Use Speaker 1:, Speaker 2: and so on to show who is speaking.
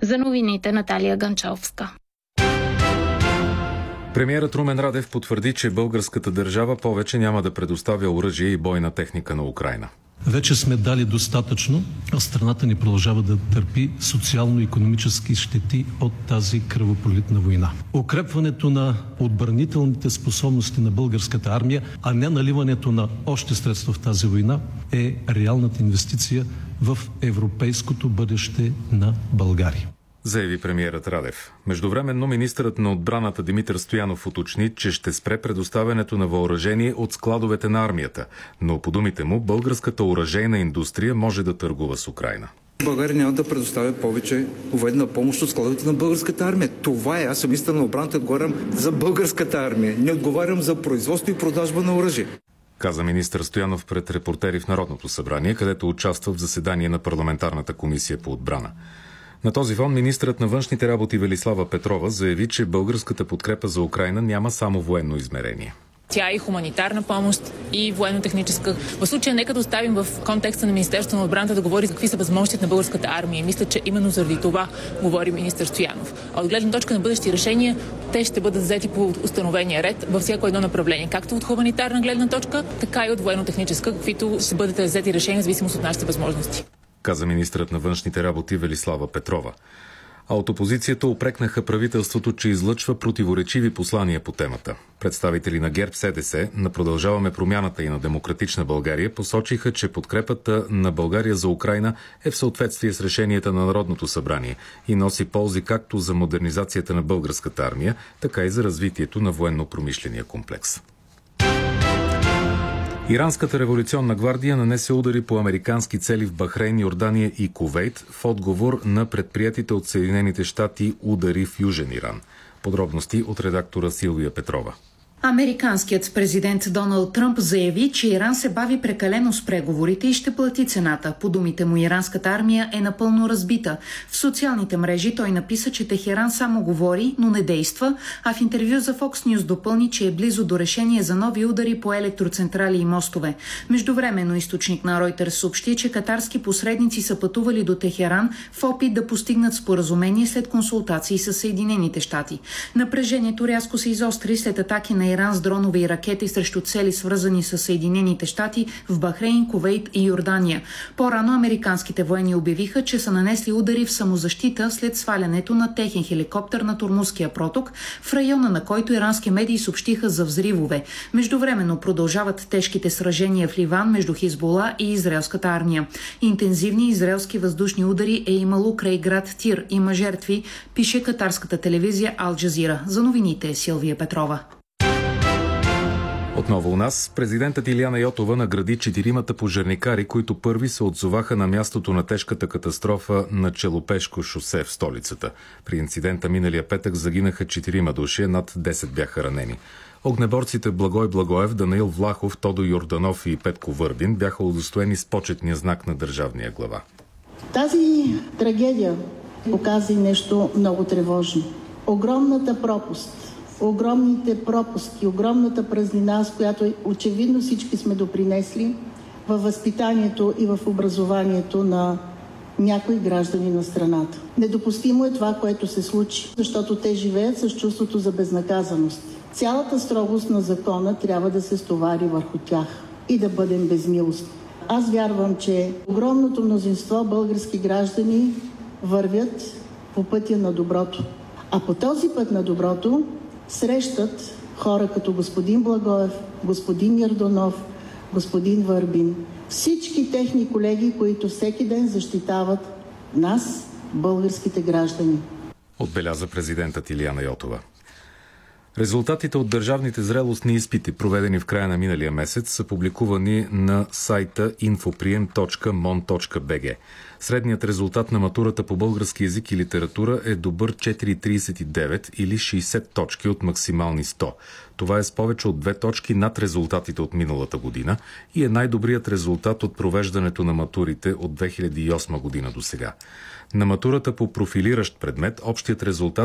Speaker 1: За новините Наталия Ганчовска.
Speaker 2: Премиерът Румен Радев потвърди, че българската държава повече няма да предоставя оръжие и бойна техника на Украйна.
Speaker 3: Вече сме дали достатъчно, а страната ни продължава да търпи социално-икономически щети от тази кръвопролитна война. Укрепването на отбранителните способности на българската армия, а не наливането на още средства в тази война, е реалната инвестиция в европейското бъдеще на България,
Speaker 2: Заяви премиерът Радев. Междувременно министърът на отбраната Димитър Стоянов уточни, че ще спре предоставянето на въоръжение от складовете на армията, но по думите му българската оръжейна индустрия може да търгува с Украйна.
Speaker 4: България няма да предоставя повече военна помощ от складовете на българската армия. Това е. Аз съм министър на отбраната, отговарям за българската армия. Не отговарям за производство и продажба на оръжие,
Speaker 2: каза министър Стоянов пред репортери в Народното събрание, където участва в заседание на парламентарната комисия по отбрана. На този фон министърът на външните работи Велислава Петрова заяви, че българската подкрепа за Украйна няма само военно измерение.
Speaker 5: Тя е и хуманитарна помощ, и военно-техническа. В случая нека да оставим в контекста на Министерството на отбраната да говори какви са възможностите на българската армия. И мисля, че именно заради това говори министър Стоянов. А от гледна точка на бъдещи решения, те ще бъдат взети по установения ред във всяко едно направление. Както от хуманитарна гледна точка, така и от военно-техническа, каквито ще бъдат взети решения в зависимост от нашите възможности, каза
Speaker 2: министърът на външните работи Велислава Петрова. А от опозицията упрекнаха правителството, че излъчва противоречиви послания по темата. Представители на ГЕРБ-СДС, на Продължаваме промяната и на Демократична България посочиха, че подкрепата на България за Украйна е в съответствие с решенията на Народното събрание и носи ползи както за модернизацията на българската армия, така и за развитието на военно-промишления комплекс. Иранската революционна гвардия нанесе удари по американски цели в Бахрейн, Йордания и Кувейт в отговор на предприятите от Съединените щати удари в Южен Иран. Подробности от редактора Силвия Петрова.
Speaker 6: Американският президент Доналд Тръмп заяви, че Иран се бави прекалено с преговорите и ще плати цената. По думите му, иранската армия е напълно разбита. В социалните мрежи той написа, че Техеран само говори, но не действа, а в интервю за Fox News допълни, че е близо до решение за нови удари по електроцентрали и мостове. Междувременно източник на Reuters съобщи, че катарски посредници са пътували до Техеран в опит да постигнат споразумение след консултации с Съединените щати. Напрежението рязко се изостри след атаки на Иран с дронове и ракети срещу цели, свързани с Съединените щати в Бахрейн, Кувейт и Йордания. По-рано американските военни обявиха, че са нанесли удари в самозащита след свалянето на техен хеликоптер на Ормузския проток, в района на който ирански медии съобщиха за взривове. Междувременно продължават тежките сражения в Ливан между Хизбола и израелската армия. Интензивни израелски въздушни удари е имало край град Тир. Има жертви, пише катарската телевизия Ал Джазира. За новините Силвия Петрова.
Speaker 2: Отново у нас, президентът Илияна Йотова награди 4 пожарникари, които първи се отзоваха на мястото на тежката катастрофа на Челопешко шосе в столицата. При инцидента миналия петък загинаха 4 души, над 10 бяха ранени. Огнеборците Благой Благоев, Данаил Влахов, Тодо Йорданов и Петко Върбин бяха удостоени с почетния знак на държавния глава.
Speaker 7: Тази трагедия показа и нещо много тревожно. Огромната пропаст, огромните пропуски, огромната празнина, с която очевидно всички сме допринесли във възпитанието и в образованието на някои граждани на страната. Недопустимо е това, което се случи, защото те живеят с чувството за безнаказаност. Цялата строгост на закона трябва да се стовари върху тях и да бъдем безмилостни. Аз вярвам, че огромното мнозинство български граждани вървят по пътя на доброто. А по този път на доброто срещат хора като господин Благоев, господин Йорданов, господин Върбин. Всички техни колеги, които всеки ден защитават нас, българските граждани.
Speaker 2: Отбеляза президентът Илияна Йотова. Резултатите от държавните зрелостни изпити, проведени в края на миналия месец, са публикувани на сайта infopriem.mon.bg. Средният резултат на матурата по български език и литература е добър 4,39 или 60 точки от максимални 100. Това е с повече от 2 точки над резултатите от миналата година и е най-добрият резултат от провеждането на матурите от 2008 година до сега. На матурата по профилиращ предмет общият резултат